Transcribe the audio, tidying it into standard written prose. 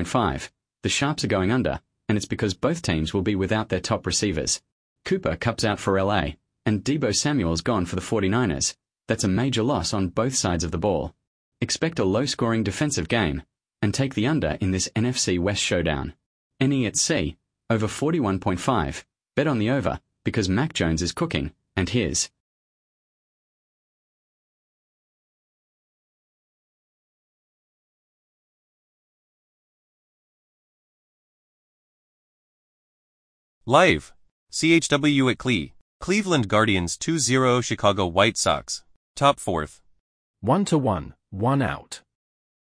41.5, the Sharps are going under, and it's because both teams will be without their top receivers. Cooper cups out for LA, and Deebo Samuel's gone for the 49ers. That's a major loss on both sides of the ball. Expect a low-scoring defensive game, and take the under in this NFC West showdown. NE at C, over 41.5. Bet on the over, because Mac Jones is cooking, and here's Live. CHW at Cle. Cleveland Guardians 2-0 Chicago White Sox. Top fourth. 1-1, 1 out.